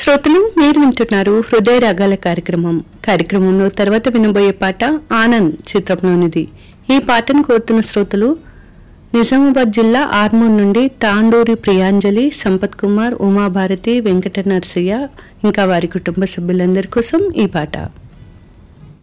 శ్రోతలు మీరు వింటున్నారు హృదయ రాగాల కార్యక్రమంలో తర్వాత వినబోయే పాట ఆనంద్ చిత్రంలోనిది. ఈ పాటను కోరుతున్న శ్రోతలు నిజామాబాద్ జిల్లా ఆర్మూర్ నుండి తాండూరి ప్రియాంజలి, సంపత్ కుమార్, ఉమాభారతి, వెంకట నర్సయ్య ఇంకా వారి కుటుంబ సభ్యులందరి కోసం ఈ పాట.